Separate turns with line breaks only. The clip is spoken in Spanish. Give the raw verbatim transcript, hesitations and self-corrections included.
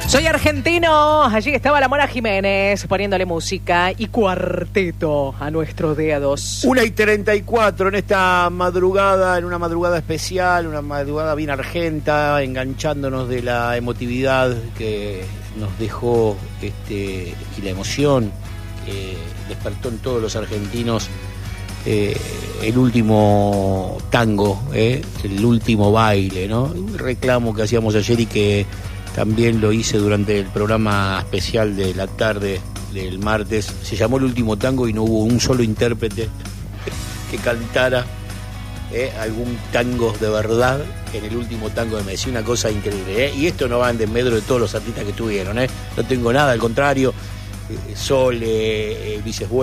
Soy argentino. Allí estaba la Mona Jiménez poniéndole música y cuarteto a nuestros dedos.
Una y treinta y cuatro en esta madrugada, en una madrugada especial, una madrugada bien argenta, enganchándonos de la emotividad que nos dejó este, y la emoción que despertó en todos los argentinos eh, el último tango, eh, el último baile, ¿no? Un reclamo que hacíamos ayer y que también lo hice durante el programa especial de la tarde del martes. Se llamó El Último Tango y no hubo un solo intérprete que cantara eh, algún tango de verdad en el último tango de Messi. Una cosa increíble. Eh. Y esto no va en desmedro de todos los artistas que estuvieron. Eh. No tengo nada, al contrario. Eh, Sol, eh, Ulises Bueno.